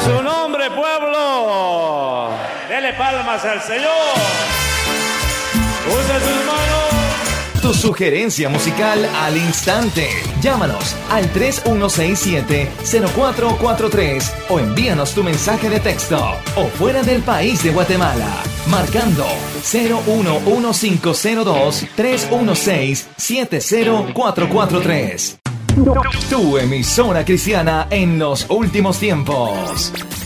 Su nombre, pueblo. Dele palmas al Señor. Usa sus manos. Tu sugerencia musical al instante. Llámanos al 3167-0443 o envíanos tu mensaje de texto o fuera del país de Guatemala, marcando 011502-316-70443. Tu emisora cristiana en los últimos tiempos.